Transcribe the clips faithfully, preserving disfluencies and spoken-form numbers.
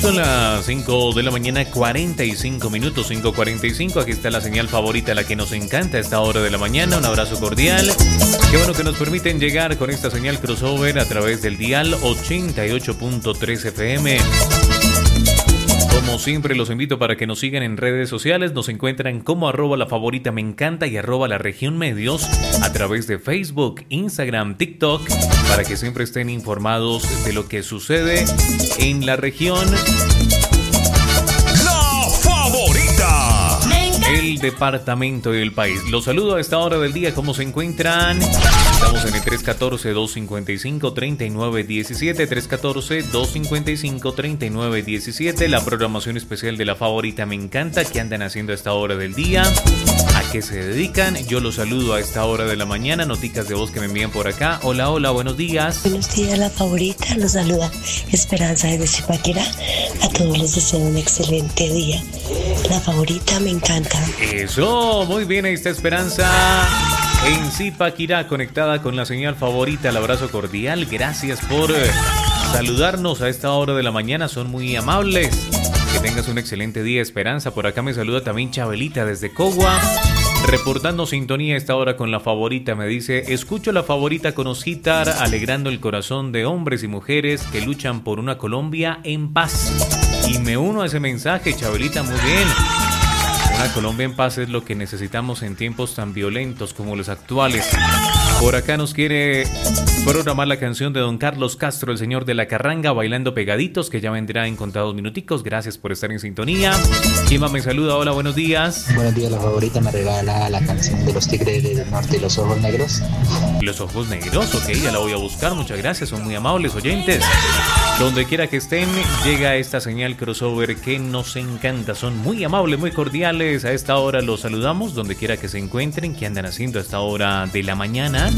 Son las cinco de la mañana, cuarenta y cinco minutos, cinco cuarenta y cinco. Aquí está la señal favorita, la que nos encanta a esta hora de la mañana. Un abrazo cordial. Qué bueno que nos permiten llegar con esta señal crossover a través del dial ochenta y ocho punto tres F M. Como siempre, los invito para que nos sigan en redes sociales. Nos encuentran como arroba la favorita me encanta y arroba la región medios a través de Facebook, Instagram, TikTok, para que siempre estén informados de lo que sucede en la región. La favorita, el departamento y el país. Los saludo a esta hora del día. ¿Cómo se encuentran? Estamos en el tres uno cuatro, dos cinco cinco, tres nueve uno siete, tres uno cuatro, dos cinco cinco, tres nueve uno siete. La programación especial de la favorita me encanta. ¿Qué andan haciendo a esta hora del día? ¿A qué se dedican? Yo los saludo a esta hora de la mañana. Noticas de voz que me envían por acá. Hola, hola, buenos días. Buenos días, la favorita. Los saluda Esperanza desde Zipaquirá. A todos les deseo un excelente día. La favorita me encanta. Eso, muy bien, ahí está Esperanza en Zipaquirá, conectada con la señal favorita. El abrazo cordial, gracias por eh, saludarnos a esta hora de la mañana, son muy amables. Que tengas un excelente día, Esperanza. Por acá me saluda también Chabelita desde Cogua, reportando sintonía a esta hora con la favorita. Me dice: escucho la favorita con Osgitar, alegrando el corazón de hombres y mujeres que luchan por una Colombia en paz. Y me uno a ese mensaje, Chabelita, muy bien. Una Colombia en paz es lo que necesitamos en tiempos tan violentos como los actuales. Por acá nos quiere programar la canción de don Carlos Castro, el señor de la carranga, Bailando Pegaditos, que ya vendrá en contados minuticos. Gracias por estar en sintonía. ¿Quién más me saluda? Hola, buenos días. Buenos días, la favorita me regala la canción de los Tigres del Norte y los Ojos Negros. Los Ojos Negros, ok, ya la voy a buscar. Muchas gracias, son muy amables oyentes. Donde quiera que estén, llega esta señal crossover que nos encanta. Son muy amables, muy cordiales. A esta hora los saludamos, donde quiera que se encuentren. ¿Qué andan haciendo a esta hora de la mañana?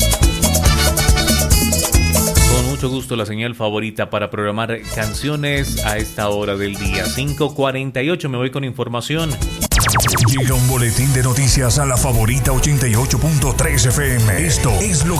Con mucho gusto, la señal favorita para programar canciones a esta hora del día. cinco cuarenta y ocho, me voy con información. Llega un boletín de noticias a la favorita ochenta y ocho punto tres F M. Esto es lo